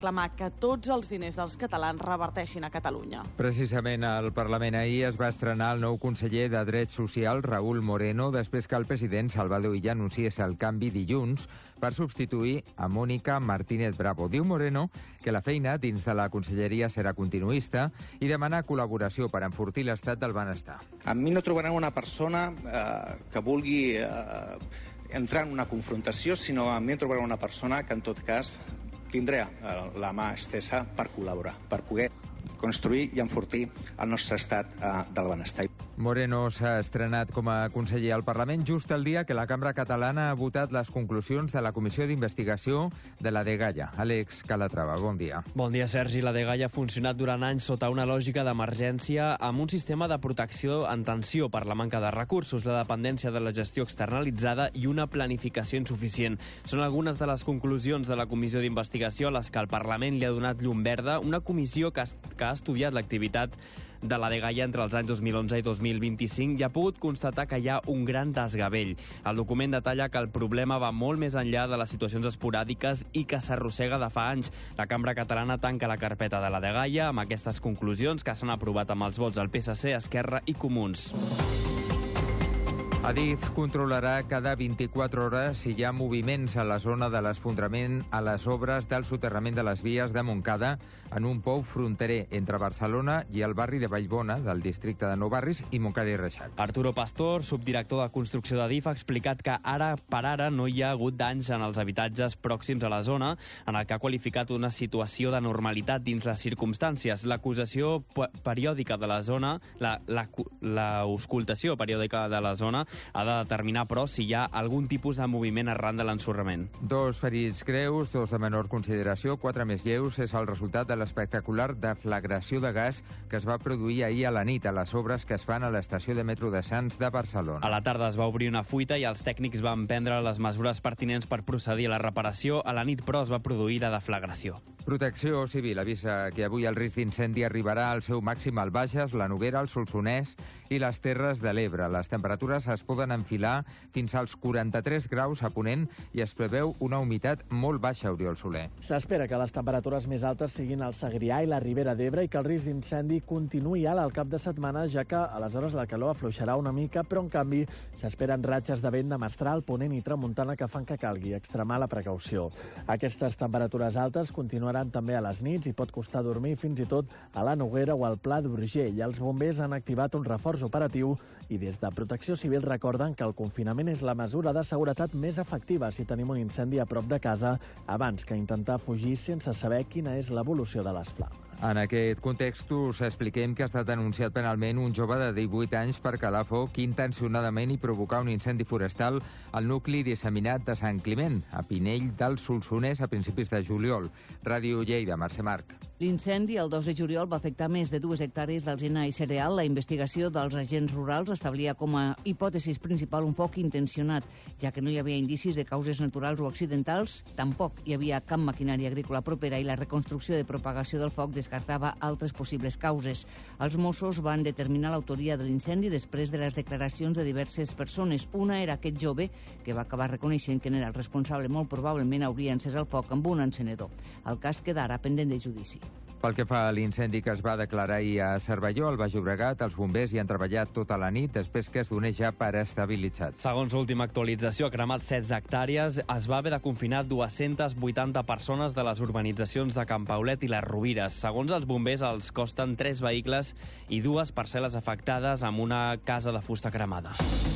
reclamar que tots els diners dels catalans reverteixin a Catalunya. Precisament al Parlament ahir es va estrenar el nou conseller de Drets Socials, Raúl Moreno, després que el president Salvador Illa anunciés el canvi dilluns per substituir a Mónica Martínez Bravo. Diu Moreno que la feina dins de la conselleria serà continuista i demana col·laboració per enfortir l'estat del benestar. A mi no trobaran una persona que vulgui entrar en una confrontació, sinó a mi em trobaran una persona que en tot cas tindré la mà estesa per col·laborar, per poder construir i enfortir el nostre estat del benestar. Moreno s'ha estrenat com a conseller al Parlament just el dia que la Cambra Catalana ha votat les conclusions de la Comissió d'Investigació de la Dgaia. Àlex Calatrava, bon dia. Bon dia, Sergi. La Dgaia ha funcionat durant anys sota una lògica d'emergència amb un sistema de protecció en tensió per la manca de recursos, la dependència de la gestió externalitzada i una planificació insuficient. Són algunes de les conclusions de la Comissió d'Investigació a les que el Parlament li ha donat llum verda, una comissió que ha estudiat l'activitat de la Dgaia entre els anys 2011 i 2025 i ha pogut constatar que hi ha un gran desgavell. El document detalla que el problema va molt més enllà de les situacions esporàdiques i que s'arrossega de fa anys. La Cambra Catalana tanca la carpeta de la Dgaia amb aquestes conclusions que s'han aprovat amb els vots del PSC, Esquerra i Comuns. Adif controlarà cada 24 hores si hi ha moviments a la zona de l'esfondrament a les obres del soterrament de les vies de Montcada en un pou fronterer entre Barcelona i el barri de Vallbona, del districte de Nou Barris, i Montcada i Reixac. Arturo Pastor, subdirector de construcció d'Adif, ha explicat que ara per ara no hi ha hagut danys en els habitatges pròxims a la zona, en el que ha qualificat una situació de normalitat dins les circumstàncies. L'acusació periòdica de la zona, l'auscultació periòdica de la zona, ha de determinar, però, si hi ha algun tipus de moviment arran de l'ensorrament. 2 ferits greus, 2 de menor consideració, 4 més lleus. És el resultat de l'espectacular deflagració de gas que es va produir ahir a la nit a les obres que es fan a l'estació de metro de Sants de Barcelona. A la tarda es va obrir una fuita i els tècnics van prendre les mesures pertinents per procedir a la reparació. A la nit, però, es va produir la deflagració. Protecció Civil avisa que avui el risc d'incendi arribarà al seu màxim al Bages, la Noguera, el Solsonès i les Terres de l'Ebre. Les temperatures es poden enfilar fins als 43 graus a Ponent i es preveu una humitat molt baixa, Oriol Soler. S'espera que les temperatures més altes siguin al Segrià i la Ribera d'Ebre i que el risc d'incendi continuï alt al cap de setmana, ja que aleshores la calor afluixarà una mica, però en canvi s'esperen ratxes de vent de mestral, ponent i tramuntana que fan que calgui extremar la precaució. Aquestes temperatures altes continuaran també a les nits i pot costar dormir fins i tot a la Noguera o al Pla d'Urgell. Els bombers han activat un reforç operatiu i des de Protecció Civil recorden que el confinament és la mesura de seguretat més efectiva si tenim un incendi a prop de casa abans que intentar fugir sense saber quina és l'evolució de les flames. En aquest context us expliquem que ha estat denunciat penalment un jove de 18 anys per calar foc intencionadament i provocar un incendi forestal al nucli disseminat de Sant Climent, a Pinell del Solsonès, a principis de juliol. Ràdio Lleida, Mercè Marc. L'incendi el 2 de juliol va afectar més de 2 hectàrees d'alzina i cereal. La investigació dels agents rurals establia com a hipòtesis principal un foc intencionat, ja que no hi havia indicis de causes naturals o accidentals. Tampoc hi havia cap maquinària agrícola propera i la reconstrucció de propagació del foc descartava altres possibles causes. Els Mossos van determinar l'autoria de l'incendi després de les declaracions de diverses persones. Una era aquest jove, que va acabar reconeixent que n'era el responsable. Molt probablement hauria encès el foc amb un encenedor. El cas queda ara pendent de judici. Pel que fa a l'incendi que es va declarar ahir a Cervelló, al Baix Llobregat, els bombers hi han treballat tota la nit després que es donés ja per estabilitzat. Segons l'última actualització, ha cremat 16 hectàrees. Es va haver de confinar 280 persones de les urbanitzacions de Can Paulet i les Rovires. Segons els bombers, els costen 3 vehicles i 2 parcel·les afectades amb una casa de fusta cremada.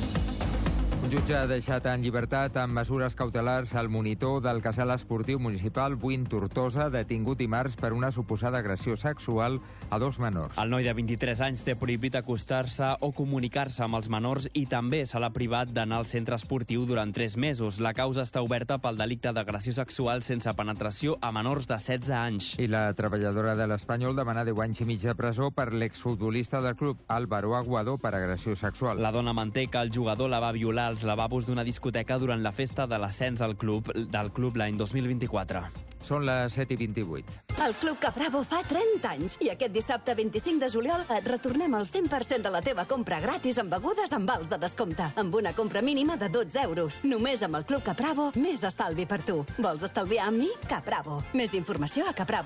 Un jutge ha deixat en llibertat amb mesures cautelars al monitor del casal esportiu municipal Buin Tortosa, detingut dimarts per una suposada agressió sexual a 2 menors. El noi de 23 anys té prohibit acostar-se o comunicar-se amb els menors i també se l'ha privat d'anar al centre esportiu durant 3 mesos. La causa està oberta pel delicte d'agressió sexual sense penetració a menors de 16 anys. I la treballadora de l'Espanyol demana 10 anys i mig de presó per l'exfutbolista del club, Álvaro Aguado, per agressió sexual. La dona manté que el jugador la va violar als lavabos d'una discoteca durant la festa de l'ascens del club l'any 2024. Són les 7:28. El Club Capravo fa 30 anys i aquest dissabte 25 de juliol et retornem el 100% de la teva compra gratis amb begudes amb vals de descompte, amb una compra mínima de 12 euros. Només amb el Club Capravo, més estalvi per tu. Vols estalviar amb mi? Capravo. Més informació a Capravo.